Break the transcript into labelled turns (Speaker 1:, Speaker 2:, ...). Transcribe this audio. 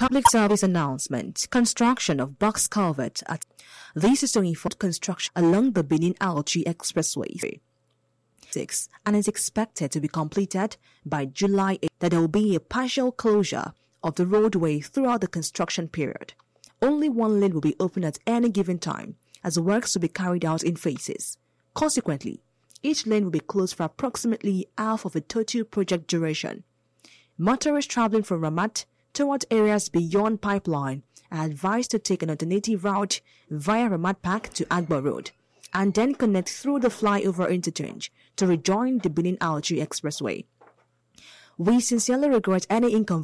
Speaker 1: Public service announcement. Construction of box culvert at this is to inform construction along the Benin-Algi Expressway. And is expected to be completed by July 8. That there will be a partial closure of the roadway throughout the construction period. Only one lane will be open at any given time, as the works will be carried out in phases. Consequently, each lane will be closed for approximately half of the total project duration. Motorists traveling from Ramat towards areas beyond Pipeline are advised to take an alternative route via Ramat Park to Agbo Road and then connect through the flyover interchange to rejoin the Benin-Algi Expressway. We sincerely regret any inconvenience